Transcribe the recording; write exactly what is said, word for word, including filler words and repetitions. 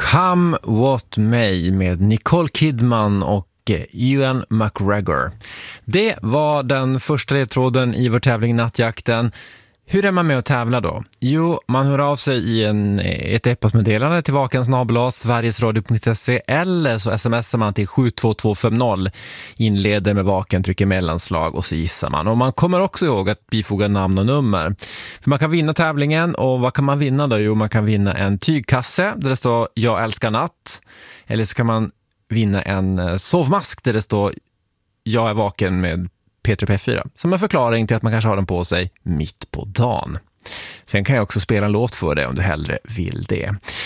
Come What May med Nicole Kidman och Ewan McGregor. Det var den första ledtråden i vår tävling Nattjakten. Hur är man med att tävla då? Jo, man hör av sig i en, ett e-postmeddelande till vaken snabel-a sverigesradio punkt se eller så smsar man till sju två två fem noll, inleder med vaken, trycker mellanslag och så gissar man. Och man kommer också ihåg att bifoga namn och nummer. För man kan vinna tävlingen, och vad kan man vinna då? Jo, man kan vinna en tygkasse där det står Jag älskar natt. Eller så kan man vinna en sovmask där det står Jag är vaken med P tre P fyra. Som en förklaring till att man kanske har den på sig mitt på dagen. Sen kan jag också spela en låt för dig om du hellre vill det.